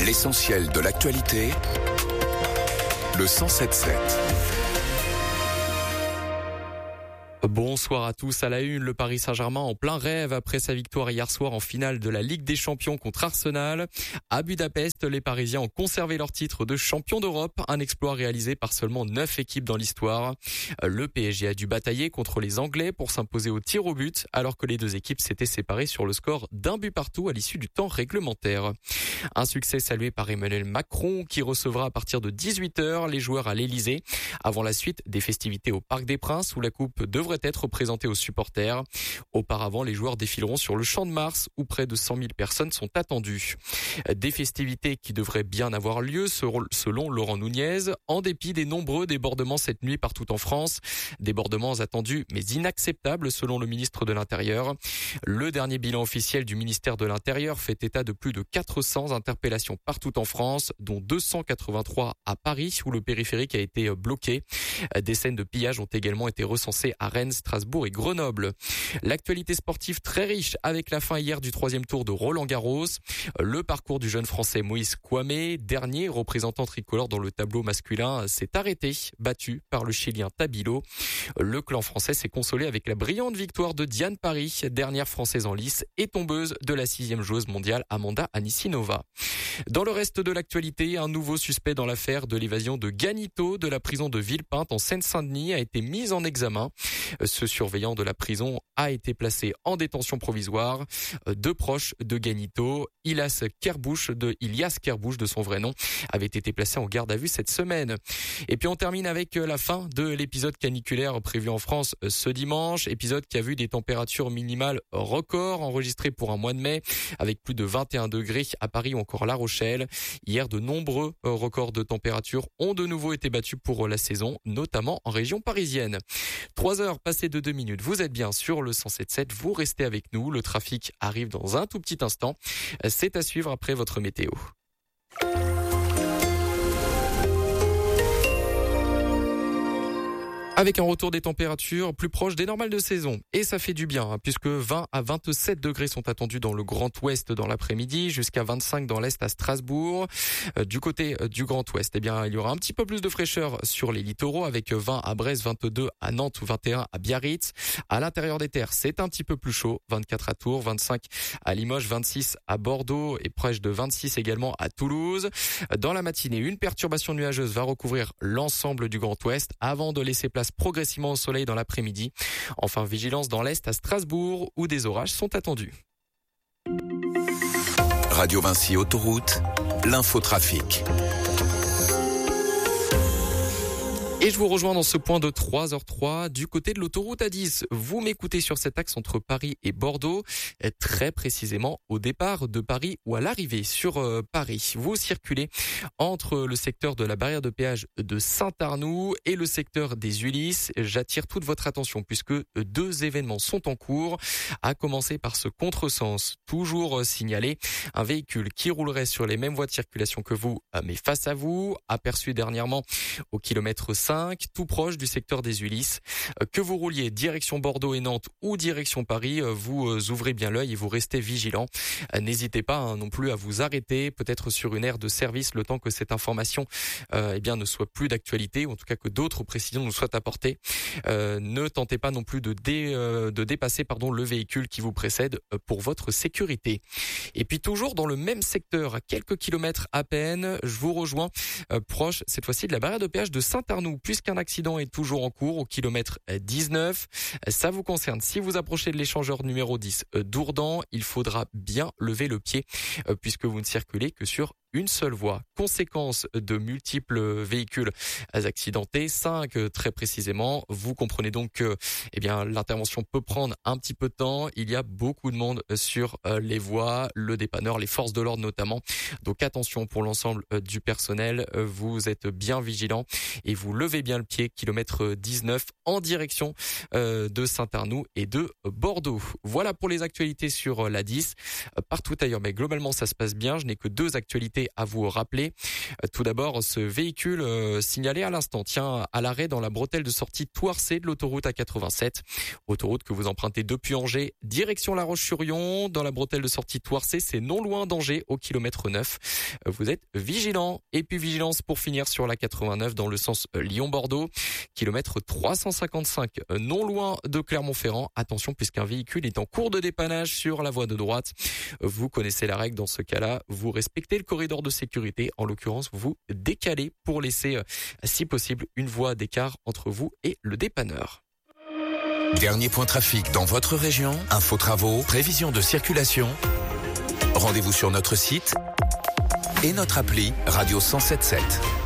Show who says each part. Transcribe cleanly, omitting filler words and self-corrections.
Speaker 1: L'essentiel de l'actualité, le 107.7.
Speaker 2: Bonsoir à tous. À la une, le Paris Saint-Germain en plein rêve après sa victoire hier soir en finale de la Ligue des Champions contre Arsenal. À Budapest, les Parisiens ont conservé leur titre de champion d'Europe, un exploit réalisé par seulement 9 équipes dans l'histoire. Le PSG a dû batailler contre les Anglais pour s'imposer au tir au but, alors que les deux équipes s'étaient séparées sur le score d'un but partout à l'issue du temps réglementaire. Un succès salué par Emmanuel Macron qui recevra à partir de 18h les joueurs à l'Elysée avant la suite des festivités au Parc des Princes où la coupe devrait être présentée aux supporters. Auparavant, les joueurs défileront sur le Champ de Mars où près de 100 000 personnes sont attendues. Des festivités qui devraient bien avoir lieu selon Laurent Nunez, en dépit des nombreux débordements cette nuit partout en France. Débordements attendus mais inacceptables selon le ministre de l'Intérieur. Le dernier bilan officiel du ministère de l'Intérieur fait état de plus de 400 interpellations partout en France, dont 283 à Paris où le périphérique a été bloqué. Des scènes de pillage ont également été recensées à Rennes, Strasbourg et Grenoble. L'actualité sportive très riche avec la fin hier du 3e tour de Roland-Garros. Le parcours du jeune français Moïse Kouamé, dernier représentant tricolore dans le tableau masculin, s'est arrêté, battu par le Chilien Tabilo. Le clan français s'est consolé avec la brillante victoire de Diane Paris, dernière française en lice et tombeuse de la 6e joueuse mondiale Amanda Anisimova. Dans le reste de l'actualité, un nouveau suspect dans l'affaire de l'évasion de Gannito de la prison de Villepinte en Seine-Saint-Denis a été mis en examen. Ce surveillant de la prison a été placé en détention provisoire. Deux proches de Gannito, Ilias Kerbouche de son vrai nom, avaient été placés en garde à vue cette semaine. Et puis on termine avec la fin de l'épisode caniculaire prévu en France ce dimanche. Épisode qui a vu des températures minimales records enregistrées pour un mois de mai avec plus de 21 degrés à Paris ou encore La Rochelle. Hier, de nombreux records de température ont de nouveau été battus pour la saison, notamment en région parisienne. 3 heures passées de 2 minutes. Vous êtes bien sur le 107.7. Vous restez avec nous. Le trafic arrive dans un tout petit instant. C'est à suivre après votre météo. Avec un retour des températures plus proches des normales de saison. Et ça fait du bien, puisque 20 à 27 degrés sont attendus dans le Grand Ouest dans l'après-midi, jusqu'à 25 dans l'Est à Strasbourg. Du côté du Grand Ouest, il y aura un petit peu plus de fraîcheur sur les littoraux, avec 20 à Brest, 22 à Nantes ou 21 à Biarritz. À l'intérieur des terres, c'est un petit peu plus chaud, 24 à Tours, 25 à Limoges, 26 à Bordeaux et proche de 26 également à Toulouse. Dans la matinée, une perturbation nuageuse va recouvrir l'ensemble du Grand Ouest avant de laisser place progressivement au soleil dans l'après-midi. Enfin, vigilance dans l'Est à Strasbourg où des orages sont attendus.
Speaker 1: Radio Vinci Autoroute, l'infotrafic.
Speaker 2: Et je vous rejoins dans ce point de 3h03 du côté de l'autoroute A10. Vous m'écoutez sur cet axe entre Paris et Bordeaux, très précisément au départ de Paris ou à l'arrivée sur Paris. Vous circulez entre le secteur de la barrière de péage de Saint-Arnoux et le secteur des Ulysses. J'attire toute votre attention puisque 2 événements sont en cours, à commencer par ce contresens toujours signalé. Un véhicule qui roulerait sur les mêmes voies de circulation que vous, mais face à vous, aperçu dernièrement au kilomètre 5, tout proche du secteur des Ulysses. Que vous rouliez direction Bordeaux et Nantes ou direction Paris, vous ouvrez bien l'œil et vous restez vigilant. N'hésitez pas non plus à vous arrêter, peut-être sur une aire de service, le temps que cette information ne soit plus d'actualité, ou en tout cas que d'autres précisions nous soient apportées. Ne tentez pas non plus de dépasser le véhicule qui vous précède pour votre sécurité. Et puis toujours dans le même secteur, à quelques kilomètres à peine, je vous rejoins proche cette fois-ci de la barrière de péage de Saint-Arnoux, puisqu'un accident est toujours en cours au kilomètre 19. Ça vous concerne. Si vous approchez de l'échangeur numéro 10 d'Ourdan, il faudra bien lever le pied puisque vous ne circulez que sur une seule voie. Conséquence de multiples véhicules accidentés, 5 très précisément. Vous comprenez donc que l'intervention peut prendre un petit peu de temps. Il y a beaucoup de monde sur les voies, le dépanneur, les forces de l'ordre notamment. Donc attention pour l'ensemble du personnel. Vous êtes bien vigilants et vous levez bien le pied. Kilomètre 19 en direction de Saint-Arnoux et de Bordeaux. Voilà pour les actualités sur la 10. Partout ailleurs, mais globalement ça se passe bien. Je n'ai que 2 actualités sécurité à vous rappeler. Tout d'abord, ce véhicule signalé à l'instant tient à l'arrêt dans la bretelle de sortie Thouarcé de l'autoroute A87. Autoroute que vous empruntez depuis Angers, direction La Roche-sur-Yon. Dans la bretelle de sortie Thouarcé, c'est non loin d'Angers, au kilomètre 9. Vous êtes vigilants. Et puis vigilance pour finir sur la 89 dans le sens Lyon-Bordeaux. Kilomètre 355, non loin de Clermont-Ferrand. Attention puisqu'un véhicule est en cours de dépannage sur la voie de droite. Vous connaissez la règle dans ce cas-là. Vous respectez le corridor de sécurité. En l'occurrence, vous décalez pour laisser, si possible, une voie d'écart entre vous et le dépanneur.
Speaker 1: Dernier point trafic dans votre région. Infos travaux, prévision de circulation. Rendez-vous sur notre site et notre appli Radio 107.7.